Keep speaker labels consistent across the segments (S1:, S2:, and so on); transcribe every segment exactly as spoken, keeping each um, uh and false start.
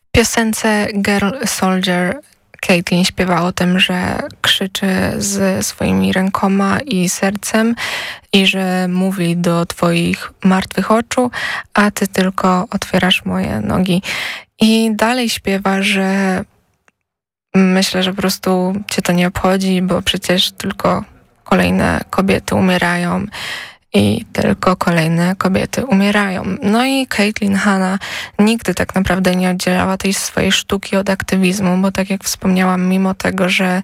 S1: piosence Girl Soldier Caitlyn śpiewa o tym, że krzyczy z swoimi rękoma i sercem i że mówi do twoich martwych oczu, a ty tylko otwierasz moje nogi. I dalej śpiewa, że myślę, że po prostu cię to nie obchodzi, bo przecież tylko kolejne kobiety umierają i tylko kolejne kobiety umierają. No i Caitlyn Hanna nigdy tak naprawdę nie oddzielała tej swojej sztuki od aktywizmu, bo tak jak wspomniałam, mimo tego, że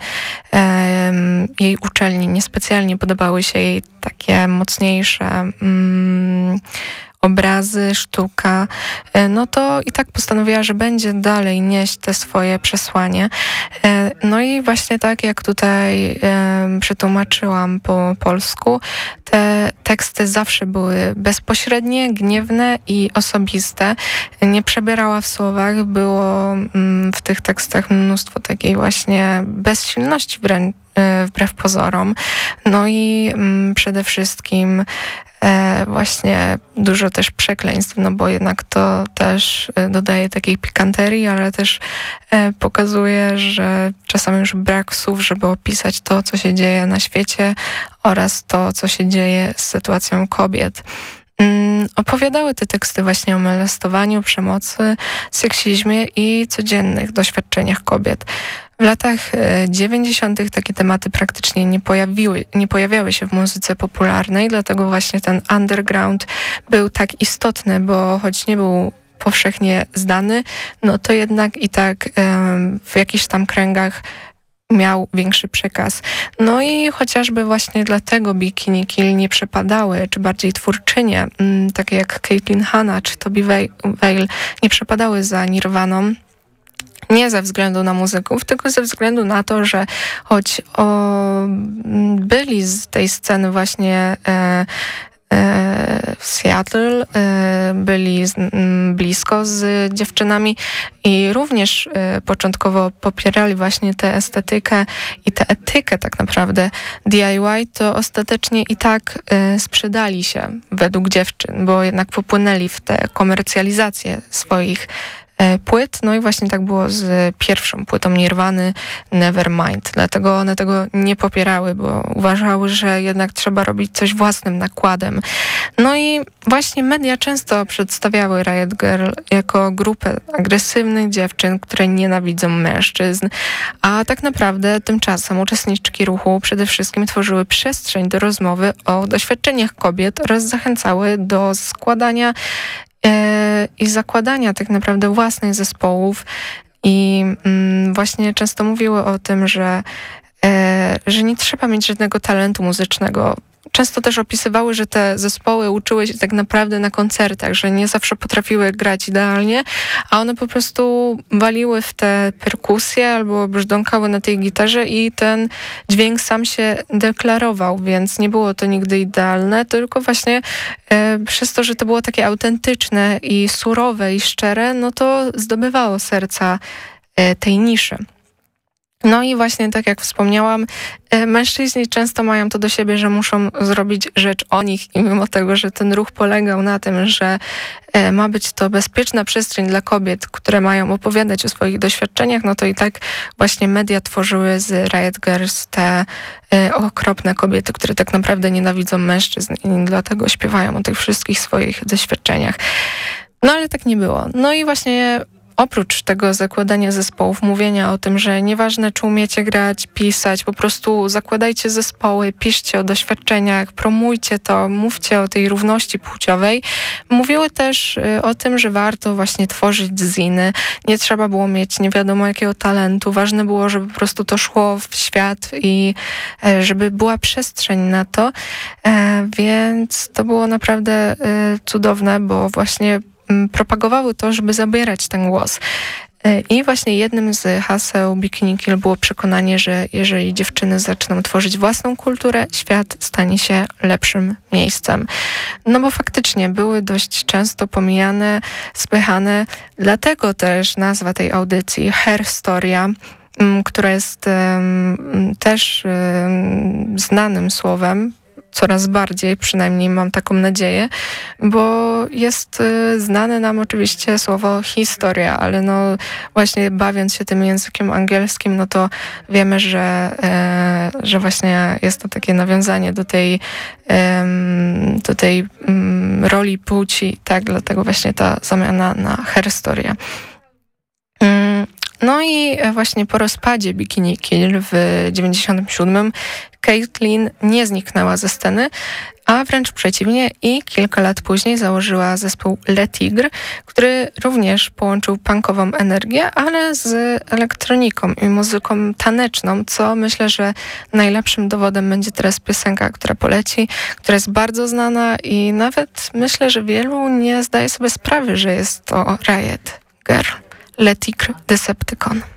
S1: um, jej uczelni niespecjalnie podobały się jej takie mocniejsze um, obrazy, sztuka, no to i tak postanowiła, że będzie dalej nieść te swoje przesłanie. No i właśnie tak jak tutaj przetłumaczyłam po polsku, te teksty zawsze były bezpośrednie, gniewne i osobiste. Nie przebierała w słowach, było w tych tekstach mnóstwo takiej właśnie bezsilności wręcz, wbrew pozorom. No i przede wszystkim E, właśnie dużo też przekleństw, no bo jednak to też dodaje takiej pikanterii, ale też e, pokazuje, że czasami już brak słów, żeby opisać to, co się dzieje na świecie oraz to, co się dzieje z sytuacją kobiet. Mm, opowiadały te teksty właśnie o molestowaniu, przemocy, seksizmie i codziennych doświadczeniach kobiet. W latach dziewięćdziesiątych takie tematy praktycznie nie pojawiły, nie pojawiały się w muzyce popularnej, dlatego właśnie ten underground był tak istotny, bo choć nie był powszechnie znany, no to jednak i tak um, w jakichś tam kręgach miał większy przekaz. No i chociażby właśnie dlatego Bikini Kill nie przepadały, czy bardziej twórczynie, m, takie jak Caitlyn Hanna czy Tobi Vail, nie przepadały za Nirwaną. Nie ze względu na muzyków, tylko ze względu na to, że choć o, byli z tej sceny właśnie e, e, w Seattle, e, byli z, m, blisko z dziewczynami i również e, początkowo popierali właśnie tę estetykę i tę etykę tak naprawdę D I Y, to ostatecznie i tak e, sprzedali się według dziewczyn, bo jednak popłynęli w tę komercjalizację swoich płyt, no i właśnie tak było z pierwszą płytą Nirwany, Nevermind. Dlatego one tego nie popierały, bo uważały, że jednak trzeba robić coś własnym nakładem. No i właśnie media często przedstawiały Riot Girl jako grupę agresywnych dziewczyn, które nienawidzą mężczyzn, a tak naprawdę tymczasem uczestniczki ruchu przede wszystkim tworzyły przestrzeń do rozmowy o doświadczeniach kobiet oraz zachęcały do składania i zakładania tak naprawdę własnych zespołów i mm, właśnie często mówiły o tym, że, e, że nie trzeba mieć żadnego talentu muzycznego. Często też opisywały, że te zespoły uczyły się tak naprawdę na koncertach, że nie zawsze potrafiły grać idealnie, a one po prostu waliły w te perkusje albo brzdąkały na tej gitarze i ten dźwięk sam się deklarował, więc nie było to nigdy idealne, tylko właśnie e, przez to, że to było takie autentyczne i surowe i szczere, no to zdobywało serca e, tej niszy. No i właśnie tak jak wspomniałam, mężczyźni często mają to do siebie, że muszą zrobić rzecz o nich i mimo tego, że ten ruch polegał na tym, że ma być to bezpieczna przestrzeń dla kobiet, które mają opowiadać o swoich doświadczeniach, no to i tak właśnie media tworzyły z Riot Girls te okropne kobiety, które tak naprawdę nienawidzą mężczyzn i dlatego śpiewają o tych wszystkich swoich doświadczeniach. No ale tak nie było. No i właśnie oprócz tego zakładania zespołów, mówienia o tym, że nieważne czy umiecie grać, pisać, po prostu zakładajcie zespoły, piszcie o doświadczeniach, promujcie to, mówcie o tej równości płciowej. Mówiły też o tym, że warto właśnie tworzyć ziny. Nie trzeba było mieć nie wiadomo jakiego talentu. Ważne było, żeby po prostu to szło w świat i żeby była przestrzeń na to. Więc to było naprawdę cudowne, bo właśnie propagowały to, żeby zabierać ten głos. I właśnie jednym z haseł Bikini Kill było przekonanie, że jeżeli dziewczyny zaczną tworzyć własną kulturę, świat stanie się lepszym miejscem. No bo faktycznie były dość często pomijane, spychane. Dlatego też nazwa tej audycji Herstoria, która jest um, też um, znanym słowem, coraz bardziej, przynajmniej mam taką nadzieję, bo jest znane nam oczywiście słowo historia, ale no właśnie bawiąc się tym językiem angielskim, no to wiemy, że, że właśnie jest to takie nawiązanie do tej, do tej roli płci, tak, dlatego właśnie ta zamiana na herstoria. No i właśnie po rozpadzie Bikini Kill w dziewięćdziesiątym siódmym Caitlyn nie zniknęła ze sceny, a wręcz przeciwnie i kilka lat później założyła zespół Le Tigre, który również połączył punkową energię, ale z elektroniką i muzyką taneczną, co myślę, że najlepszym dowodem będzie teraz piosenka, która poleci, która jest bardzo znana i nawet myślę, że wielu nie zdaje sobie sprawy, że jest to Riot Girl. Le Tigre Decepticon.